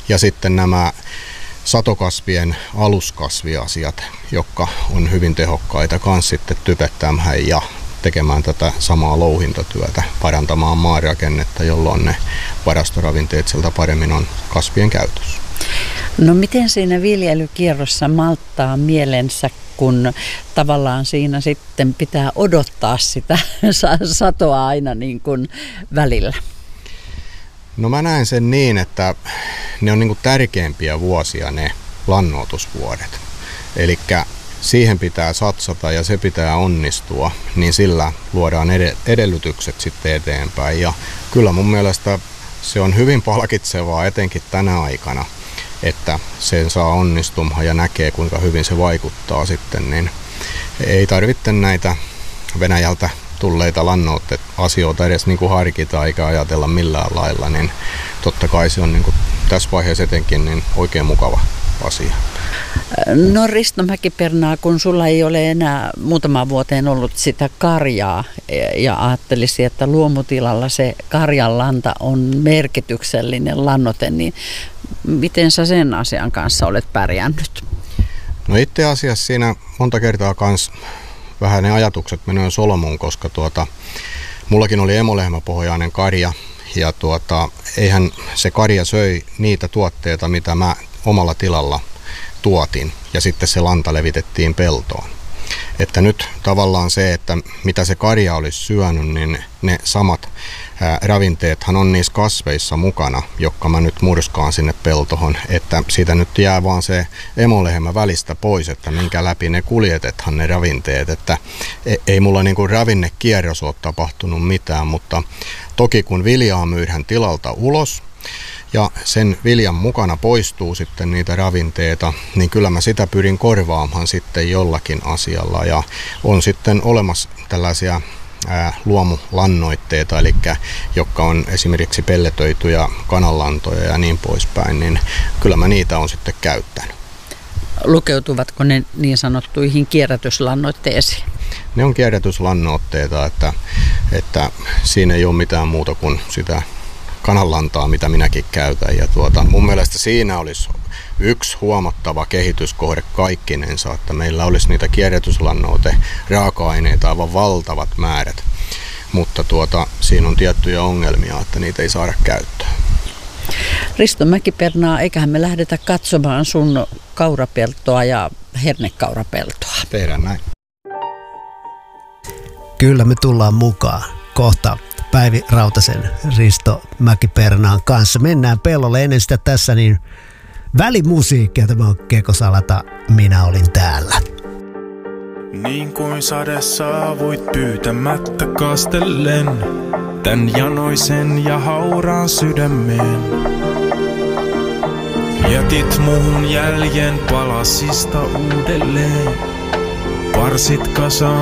Ja sitten nämä satokasvien aluskasviasiat, jotka on hyvin tehokkaita kans sitten typettämään ja tekemään tätä samaa louhintatyötä, parantamaan maarakennetta, jolloin ne varastoravinteet sieltä paremmin on kasvien käytössä. No miten siinä viljelykierrossa malttaa mielensä, kun tavallaan siinä sitten pitää odottaa sitä satoa aina niin kuin välillä? No mä näen sen niin, että ne on niin kuin tärkeimpiä vuosia ne lannoitusvuodet. Elikkä siihen pitää satsata ja se pitää onnistua, niin sillä luodaan edellytykset sitten eteenpäin. Ja kyllä mun mielestä se on hyvin palkitsevaa etenkin tänä aikana, että sen saa onnistumaan ja näkee kuinka hyvin se vaikuttaa sitten, niin ei tarvitse näitä Venäjältä tulleita lannoiteasioita edes niin kuin harkita eikä ajatella millään lailla, niin totta kai se on niin kuin tässä vaiheessa etenkin niin oikein mukava asia. No Risto Mäki-Pernaa, kun sulla ei ole enää muutamaan vuoteen ollut sitä karjaa ja ajattelisin, että luomutilalla se karjanlanta on merkityksellinen lannoite, niin miten sä sen asian kanssa olet pärjännyt? No itse asiassa siinä monta kertaa kans vähän ne ajatukset menee solmuun, koska mullakin oli emolehmäpohjainen karja ja eihän se karja söi niitä tuotteita, mitä mä omalla tilalla tuotin ja sitten se lanta levitettiin peltoon. Että nyt tavallaan se, että mitä se karja olisi syönyt, niin ne samat ravinteethan on niissä kasveissa mukana, jotka mä nyt murskaan sinne peltohon, että siitä nyt jää vaan se emolehmä välistä pois, että minkä läpi ne kuljetethan ne ravinteet, että ei mulla niinku ravinnekierros ole tapahtunut mitään, mutta toki kun viljaa myydään tilalta ulos, ja sen viljan mukana poistuu sitten niitä ravinteita, niin kyllä mä sitä pyrin korvaamaan sitten jollakin asialla. Ja on sitten olemassa tällaisia luomulannoitteita, eli jotka on esimerkiksi pelletöityjä kananlantoja ja niin poispäin, niin kyllä mä niitä on sitten käyttänyt. Lukeutuvatko ne niin sanottuihin kierrätyslannoitteisiin? Ne on kierrätyslannoitteita, että siinä ei ole mitään muuta kuin sitä kananlantaa, mitä minäkin käytän. Ja mun mielestä siinä olisi yksi huomattava kehityskohde kaikkinensa, että meillä olisi niitä kierrätyslannoite raaka-aineita aivan valtavat määrät. Mutta siinä on tiettyjä ongelmia, että niitä ei saada käyttöön. Risto Mäki-Pernaa, eiköhän me lähdetä katsomaan sun kaurapeltoa ja hernekaurapeltoa. Tehdään näin. Kyllä me tullaan mukaan. Kohta Päivi Rautasen, Risto Mäki-Pernaan kanssa. Mennään pellolle ennen sitä tässä niin välimusiikkia. Tämä on Kekosalata, Minä olin täällä. Niin kuin sade saavuit pyytämättä kastellen, tän janoisen ja hauraan sydämeen. Jätit muhun jäljen palasista uudelleen, parsit kasaan.